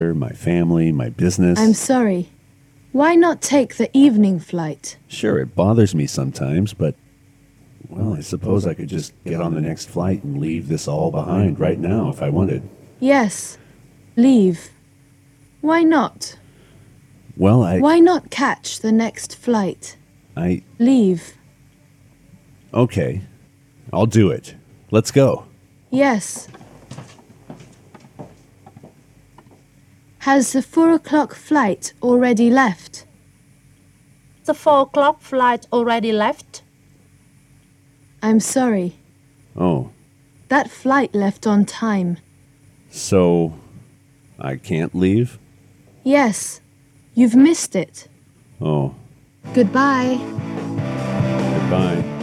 my family, my business. I'm sorry. Why not take the evening flight? Sure, it bothers me sometimes, but, well, I suppose I could just get on the next flight and leave this all behind right now if I wanted. Yes. Leave. Why not? Well, Why not catch the next flight? Leave. Okay. I'll do it. Let's go. Yes. Has the 4 o'clock flight already left? The 4 o'clock flight already left? I'm sorry. Oh, That flight left on time. so I can't leave? Yes. You've missed it. Oh, Goodbye. goodbye.